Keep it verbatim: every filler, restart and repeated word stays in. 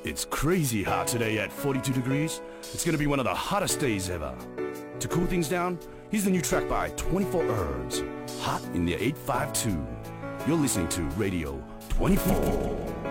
It's crazy hot today at forty-two degrees. It's gonna be one of the hottest days ever. To cool things down, here's the new track by twenty-four Herbs, Hot in the eight five two. You're listening to Radio twenty-four.